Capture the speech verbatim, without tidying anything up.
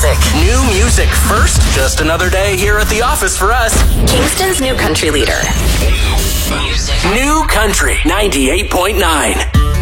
music. New music first. Just another day here at the office for us. Kingston's new country leader. New Country ninety-eight point nine.